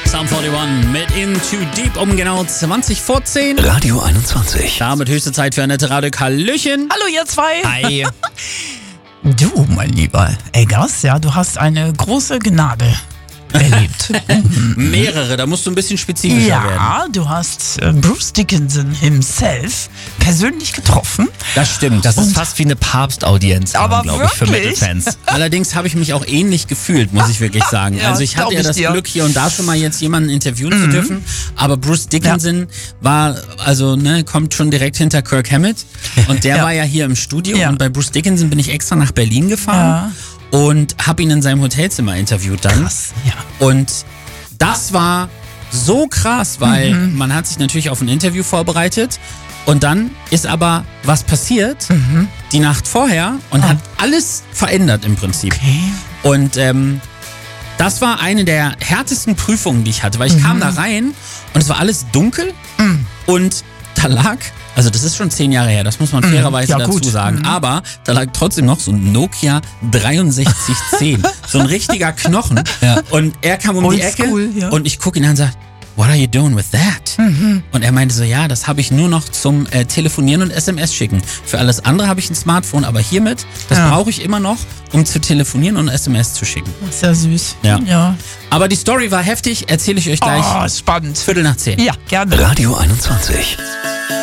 Psalm 41 mit Into Deep um genau 20 vor 10. Radio 21. Damit höchste Zeit für Annette Radek. Hallöchen. Hallo ihr zwei. Hi. Du, mein lieber Eggers, ja, du hast eine große Gnade erlebt. Mehrere, da musst du ein bisschen spezifischer werden. Ja, du hast Bruce Dickinson himself persönlich getroffen. Das stimmt. Das ist fast wie eine Papstaudienz, Aber glaube ich, für wirklich? Metal-Fans. Allerdings habe ich mich auch ähnlich gefühlt, muss ich wirklich sagen. Ja, Also ich hatte glaub ja ich das dir. Glück, hier und da schon mal jetzt jemanden interviewen zu dürfen. Aber Bruce Dickinson war, also kommt schon direkt hinter Kirk Hammett. Und der Ja. war ja hier im Studio. Ja. Und bei Bruce Dickinson bin ich extra nach Berlin gefahren. Und habe ihn in seinem Hotelzimmer interviewt dann. Krass, ja. Und das war so krass, weil man hat sich natürlich auf ein Interview vorbereitet und dann ist aber was passiert die Nacht vorher und hat alles verändert im Prinzip. Okay. Und das war eine der härtesten Prüfungen, die ich hatte, weil ich kam da rein und es war alles dunkel und da lag, also das ist schon 10 Jahre her, das muss man fairerweise Ja, dazu gut. sagen, aber da lag trotzdem noch so ein Nokia 6310, so ein richtiger Knochen. Ja. Und er kam um die Ecke Oldschool, ja. und ich gucke ihn an und sage, what are you doing with that? Und er meinte so, ja, das habe ich nur noch zum Telefonieren und SMS schicken. Für alles andere habe ich ein Smartphone, aber hiermit, das Ja. brauche ich immer noch, um zu telefonieren und SMS zu schicken. Das ist ja süß. Ja. Ja. Aber die Story war heftig, erzähle ich euch gleich. Oh, spannend. 9:15. Ja, gerne. Radio 21.